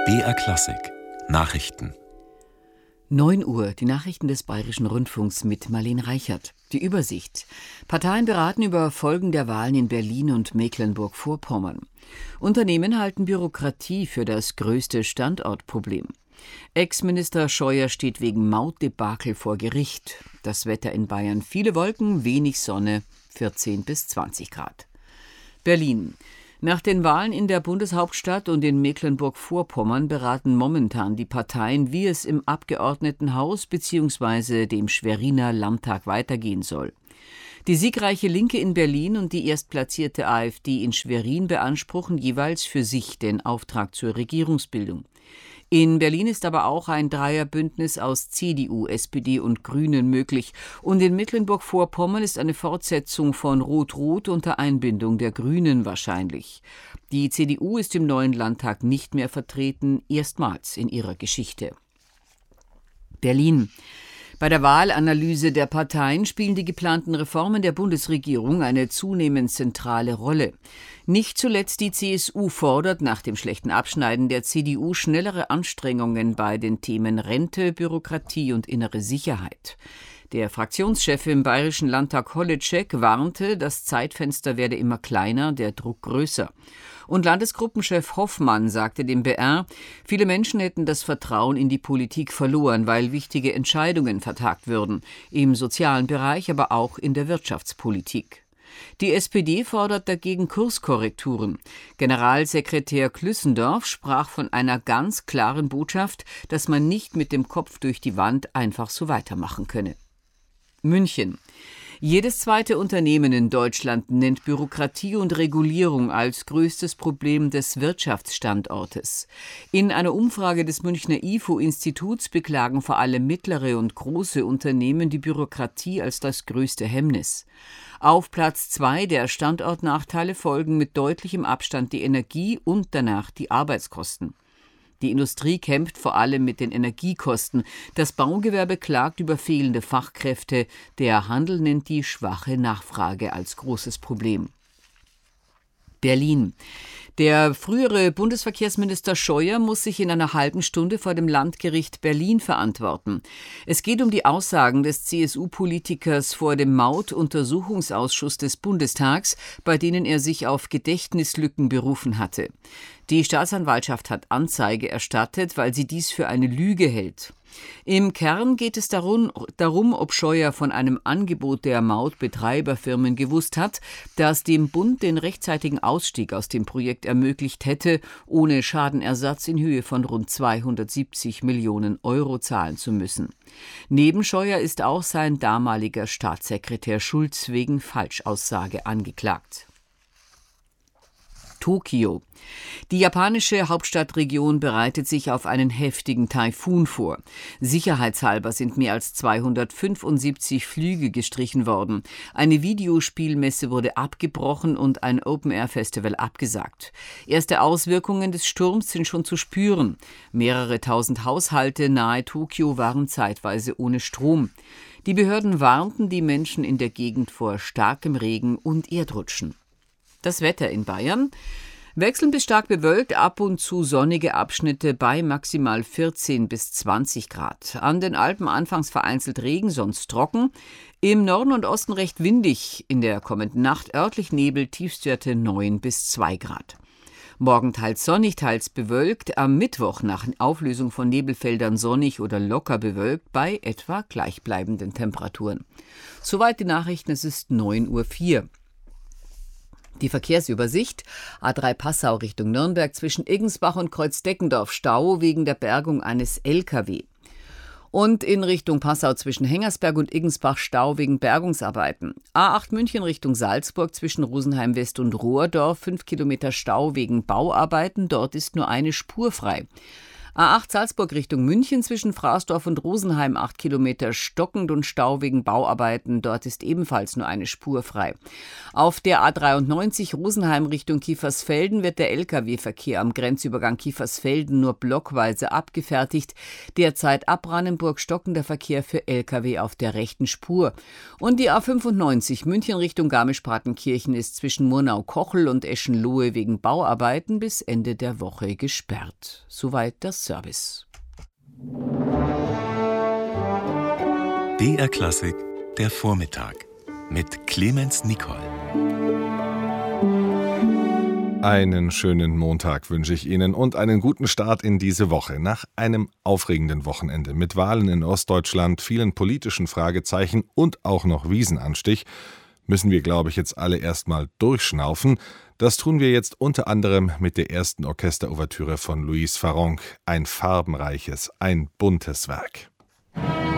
BR Klassik Nachrichten. 9 Uhr, die Nachrichten des Bayerischen Rundfunks mit Marlene Reichert. Die Übersicht. Parteien beraten über Folgen der Wahlen in Berlin und Mecklenburg-Vorpommern. Unternehmen halten Bürokratie für das größte Standortproblem. Ex-Minister Scheuer steht wegen Mautdebakel vor Gericht. Das Wetter in Bayern: viele Wolken, wenig Sonne, 14 bis 20 Grad. Berlin. Nach den Wahlen in der Bundeshauptstadt und in Mecklenburg-Vorpommern beraten momentan die Parteien, wie es im Abgeordnetenhaus bzw. dem Schweriner Landtag weitergehen soll. Die siegreiche Linke in Berlin und die erstplatzierte AfD in Schwerin beanspruchen jeweils für sich den Auftrag zur Regierungsbildung. In Berlin ist aber auch ein Dreierbündnis aus CDU, SPD und Grünen möglich. Und in Mecklenburg-Vorpommern ist eine Fortsetzung von Rot-Rot unter Einbindung der Grünen wahrscheinlich. Die CDU ist im neuen Landtag nicht mehr vertreten, erstmals in ihrer Geschichte. Berlin. Bei der Wahlanalyse der Parteien spielen die geplanten Reformen der Bundesregierung eine zunehmend zentrale Rolle. Nicht zuletzt die CSU fordert nach dem schlechten Abschneiden der CDU schnellere Anstrengungen bei den Themen Rente, Bürokratie und innere Sicherheit. Der Fraktionschef im Bayerischen Landtag Holitschek warnte, das Zeitfenster werde immer kleiner, der Druck größer. Und Landesgruppenchef Hoffmann sagte dem BR, viele Menschen hätten das Vertrauen in die Politik verloren, weil wichtige Entscheidungen vertagt würden, im sozialen Bereich, aber auch in der Wirtschaftspolitik. Die SPD fordert dagegen Kurskorrekturen. Generalsekretär Klüssendorf sprach von einer ganz klaren Botschaft, dass man nicht mit dem Kopf durch die Wand einfach so weitermachen könne. München. Jedes zweite Unternehmen in Deutschland nennt Bürokratie und Regulierung als größtes Problem des Wirtschaftsstandortes. In einer Umfrage des Münchner IFO-Instituts beklagen vor allem mittlere und große Unternehmen die Bürokratie als das größte Hemmnis. Auf Platz 2 der Standortnachteile folgen mit deutlichem Abstand die Energie und danach die Arbeitskosten. Die Industrie kämpft vor allem mit den Energiekosten. Das Baugewerbe klagt über fehlende Fachkräfte. Der Handel nennt die schwache Nachfrage als großes Problem. Berlin. Der frühere Bundesverkehrsminister Scheuer muss sich in einer halben Stunde vor dem Landgericht Berlin verantworten. Es geht um die Aussagen des CSU-Politikers vor dem Mautuntersuchungsausschuss des Bundestags, bei denen er sich auf Gedächtnislücken berufen hatte. Die Staatsanwaltschaft hat Anzeige erstattet, weil sie dies für eine Lüge hält. Im Kern geht es darum, ob Scheuer von einem Angebot der Mautbetreiberfirmen gewusst hat, das dem Bund den rechtzeitigen Ausstieg aus dem Projekt ermöglicht hätte, ohne Schadenersatz in Höhe von rund 270 Millionen Euro zahlen zu müssen. Neben Scheuer ist auch sein damaliger Staatssekretär Schulz wegen Falschaussage angeklagt. Tokio. Die japanische Hauptstadtregion bereitet sich auf einen heftigen Taifun vor. Sicherheitshalber sind mehr als 275 Flüge gestrichen worden. Eine Videospielmesse wurde abgebrochen und ein Open-Air-Festival abgesagt. Erste Auswirkungen des Sturms sind schon zu spüren. Mehrere tausend Haushalte nahe Tokio waren zeitweise ohne Strom. Die Behörden warnten die Menschen in der Gegend vor starkem Regen und Erdrutschen. Das Wetter in Bayern: wechselnd bis stark bewölkt, ab und zu sonnige Abschnitte bei maximal 14 bis 20 Grad. An den Alpen anfangs vereinzelt Regen, sonst trocken. Im Norden und Osten recht windig. In der kommenden Nacht örtlich Nebel, Tiefstwerte 9 bis 2 Grad. Morgen teils sonnig, teils bewölkt. Am Mittwoch nach Auflösung von Nebelfeldern sonnig oder locker bewölkt bei etwa gleichbleibenden Temperaturen. Soweit die Nachrichten, es ist 9:04 Uhr. Die Verkehrsübersicht: A3 Passau Richtung Nürnberg zwischen Iggensbach und Kreuzdeckendorf Stau wegen der Bergung eines LKW. Und in Richtung Passau zwischen Hengersberg und Iggensbach Stau wegen Bergungsarbeiten. A8 München Richtung Salzburg zwischen Rosenheim West und Rohrdorf 5 Kilometer Stau wegen Bauarbeiten, dort ist nur eine Spur frei. A8 Salzburg Richtung München zwischen Fraßdorf und Rosenheim 8 Kilometer stockend und Stau wegen Bauarbeiten. Dort ist ebenfalls nur eine Spur frei. Auf der A93 Rosenheim Richtung Kiefersfelden wird der Lkw-Verkehr am Grenzübergang Kiefersfelden nur blockweise abgefertigt. Derzeit ab Brannenburg stockender Verkehr für Lkw auf der rechten Spur. Und die A95 München Richtung Garmisch-Partenkirchen ist zwischen Murnau-Kochel und Eschenlohe wegen Bauarbeiten bis Ende der Woche gesperrt. Soweit das Service. BR Klassik, der Vormittag mit Clemens Nicol. Einen schönen Montag wünsche ich Ihnen und einen guten Start in diese Woche. Nach einem aufregenden Wochenende mit Wahlen in Ostdeutschland, vielen politischen Fragezeichen und auch noch Wiesenanstich müssen wir, glaube ich, jetzt alle erstmal durchschnaufen. Das tun wir jetzt unter anderem mit der ersten Orchesterouvertüre von Louise Farrenc. Ein farbenreiches, ein buntes Werk.